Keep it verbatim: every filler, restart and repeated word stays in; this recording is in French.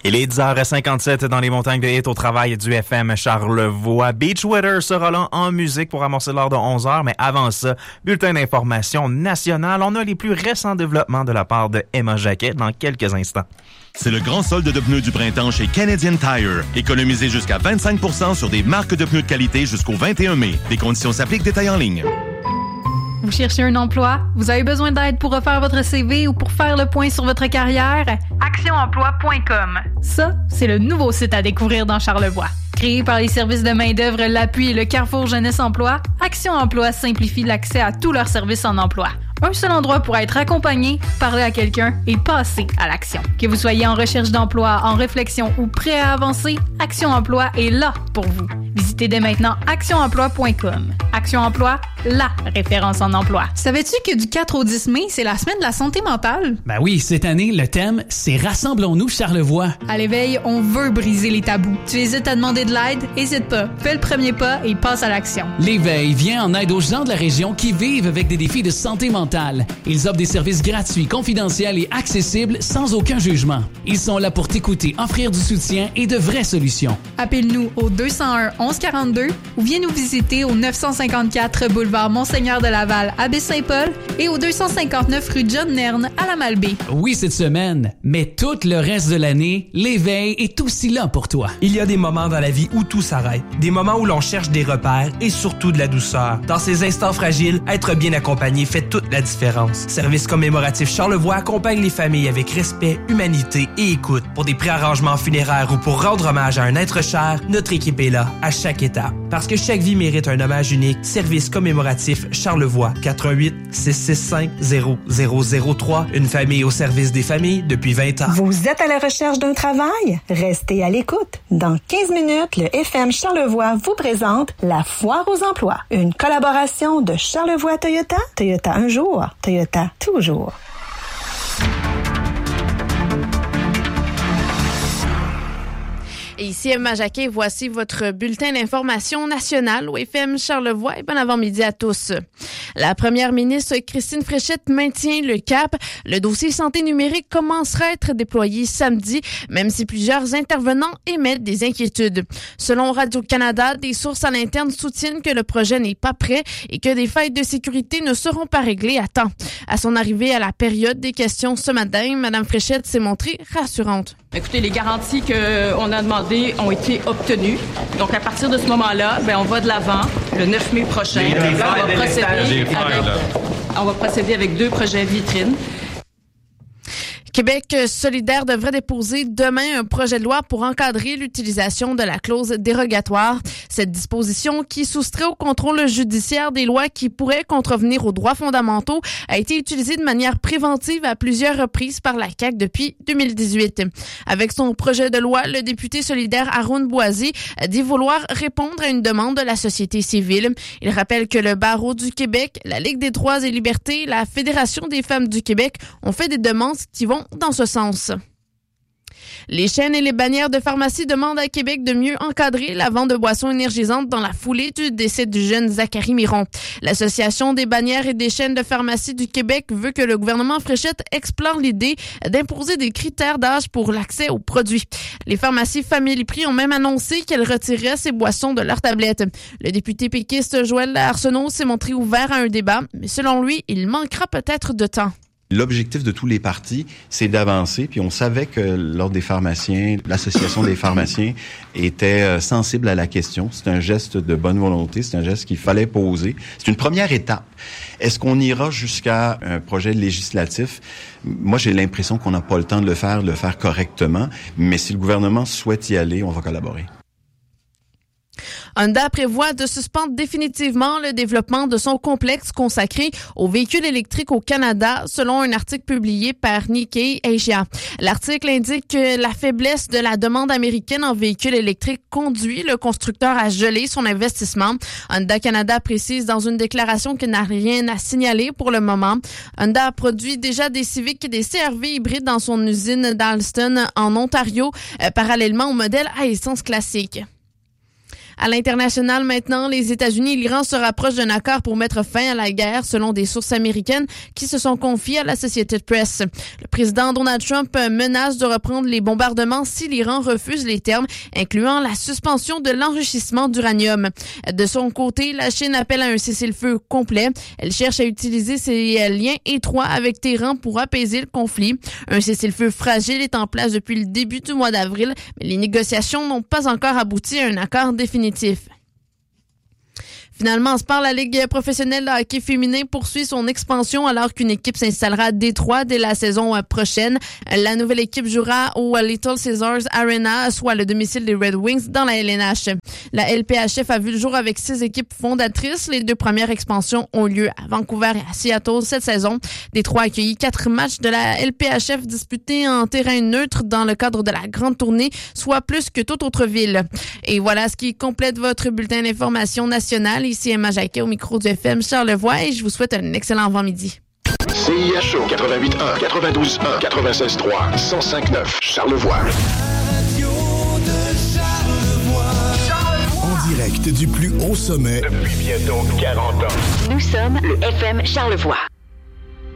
Il est dix heures cinquante-sept dans les montagnes de hits au travail du F M Charlevoix. Beachweather sera là en musique pour amorcer l'heure de onze heures, mais avant ça, bulletin d'information nationale. On a les plus récents développements de la part de Emma Jacquet dans quelques instants. C'est le grand solde de pneus du printemps chez Canadian Tire. Économisez jusqu'à vingt-cinq pour cent sur des marques de pneus de qualité jusqu'au vingt et un mai. Des conditions s'appliquent, détails en ligne. Vous cherchez un emploi? Vous avez besoin d'aide pour refaire votre C V ou pour faire le point sur votre carrière? action emploi point com. Ça, c'est le nouveau site à découvrir dans Charlevoix. Créé par les services de main-d'œuvre L'Appui et le Carrefour Jeunesse Emploi, Action Emploi simplifie l'accès à tous leurs services en emploi. Un seul endroit pour être accompagné, parler à quelqu'un et passer à l'action. Que vous soyez en recherche d'emploi, en réflexion ou prêt à avancer, Action Emploi est là pour vous. Visitez dès maintenant action emploi point com. Action Emploi, la référence en emploi. Savais-tu que du quatre au dix mai, c'est la semaine de la santé mentale? Ben oui, cette année, le thème, c'est Rassemblons-nous Charlevoix. À l'éveil, on veut briser les tabous. Tu hésites à demander de l'aide? Hésite pas. Fais le premier pas et passe à l'action. L'éveil vient en aide aux gens de la région qui vivent avec des défis de santé mentale. Ils offrent des services gratuits, confidentiels et accessibles sans aucun jugement. Ils sont là pour t'écouter, offrir du soutien et de vraies solutions. Appelle-nous au deux zéro un onze quarante-deux ou viens nous visiter au neuf cent cinquante-quatre boulevard Monseigneur de Laval à Baie-Saint-Paul et au deux cent cinquante-neuf rue John Nerne à la Malbaie. Oui, cette semaine, mais tout le reste de l'année, l'éveil est aussi là pour toi. Il y a des moments dans la vie où tout s'arrête. Des moments où l'on cherche des repères et surtout de la douceur. Dans ces instants fragiles, être bien accompagné fait toute la différence. Service commémoratif Charlevoix accompagne les familles avec respect, humanité et écoute. Pour des préarrangements funéraires ou pour rendre hommage à un être cher, notre équipe est là à chaque étape. Parce que chaque vie mérite un hommage unique, Service commémoratif Charlevoix, quatre un huit, six six cinq, zéro zéro zéro trois. Une famille au service des familles depuis vingt ans. Vous êtes à la recherche d'un travail? Restez à l'écoute. Dans quinze minutes, le F M Charlevoix vous présente la Foire aux emplois. Une collaboration de Charlevoix Toyota. Toyota un jour, Toyota toujours. Et ici Emma Jacquet, voici votre bulletin d'information nationale au F M Charlevoix et bon avant-midi à tous. La première ministre Christine Fréchette maintient le cap. Le dossier santé numérique commencera à être déployé samedi, même si plusieurs intervenants émettent des inquiétudes. Selon Radio-Canada, des sources à l'interne soutiennent que le projet n'est pas prêt et que des failles de sécurité ne seront pas réglées à temps. À son arrivée à la période des questions ce matin, Mme Fréchette s'est montrée rassurante. Écoutez, les garanties qu'on a demandées ont été obtenues. Donc, à partir de ce moment-là, ben, on va de l'avant. Le neuf mai prochain, on va, procéder avec, on va procéder avec deux projets vitrines. Québec solidaire devrait déposer demain un projet de loi pour encadrer l'utilisation de la clause dérogatoire. Cette disposition, qui soustrait au contrôle judiciaire des lois qui pourraient contrevenir aux droits fondamentaux, a été utilisée de manière préventive à plusieurs reprises par la C A Q depuis deux mille dix-huit. Avec son projet de loi, le député solidaire Haroun Boisy dit vouloir répondre à une demande de la société civile. Il rappelle que le Barreau du Québec, la Ligue des droits et libertés, la Fédération des femmes du Québec ont fait des demandes qui vont dans ce sens. Les chaînes et les bannières de pharmacie demandent à Québec de mieux encadrer la vente de boissons énergisantes dans la foulée du décès du jeune Zachary Miron. L'Association des bannières et des chaînes de pharmacie du Québec veut que le gouvernement Fréchette explore l'idée d'imposer des critères d'âge pour l'accès aux produits. Les pharmacies Family Prix ont même annoncé qu'elles retireraient ces boissons de leurs tablettes. Le député péquiste Joël Arsenault s'est montré ouvert à un débat, mais selon lui, il manquera peut-être de temps. L'objectif de tous les partis, c'est d'avancer. Puis on savait que l'Ordre des pharmaciens, l'Association des pharmaciens était sensible à la question. C'est un geste de bonne volonté, c'est un geste qu'il fallait poser. C'est une première étape. Est-ce qu'on ira jusqu'à un projet législatif? Moi, j'ai l'impression qu'on n'a pas le temps de le faire, de le faire correctement. Mais si le gouvernement souhaite y aller, on va collaborer. Honda prévoit de suspendre définitivement le développement de son complexe consacré aux véhicules électriques au Canada, selon un article publié par Nikkei Asia. L'article indique que la faiblesse de la demande américaine en véhicules électriques conduit le constructeur à geler son investissement. Honda Canada précise dans une déclaration qu'il n'a rien à signaler pour le moment. Honda a produit déjà des Civic et des C R V hybrides dans son usine d'Alston en Ontario, euh, parallèlement au modèle à essence classique. À l'international maintenant, les États-Unis et l'Iran se rapprochent d'un accord pour mettre fin à la guerre, selon des sources américaines qui se sont confiées à la Associated Press. Le président Donald Trump menace de reprendre les bombardements si l'Iran refuse les termes, incluant la suspension de l'enrichissement d'uranium. De son côté, la Chine appelle à un cessez-le-feu complet. Elle cherche à utiliser ses liens étroits avec Téhéran pour apaiser le conflit. Un cessez-le-feu fragile est en place depuis le début du mois d'avril, mais les négociations n'ont pas encore abouti à un accord définitif. Finalement, en sport, la Ligue professionnelle de hockey féminin poursuit son expansion alors qu'une équipe s'installera à Détroit dès la saison prochaine. La nouvelle équipe jouera au Little Caesars Arena, soit le domicile des Red Wings dans la L N H. La L P H F a vu le jour avec six équipes fondatrices. Les deux premières expansions ont lieu à Vancouver et à Seattle cette saison. Détroit a accueilli quatre matchs de la L P H F disputés en terrain neutre dans le cadre de la grande tournée, soit plus que toute autre ville. Et voilà ce qui complète votre bulletin d'information nationale. Ici Emma Jacquet au micro du F M Charlevoix et je vous souhaite un excellent avant-midi. C I H O quatre-vingt-huit un, quatre-vingt-douze un, quatre-vingt-seize trois, cent cinq neuf Charlevoix. En direct du plus haut sommet depuis bientôt quarante ans. Nous sommes le F M Charlevoix.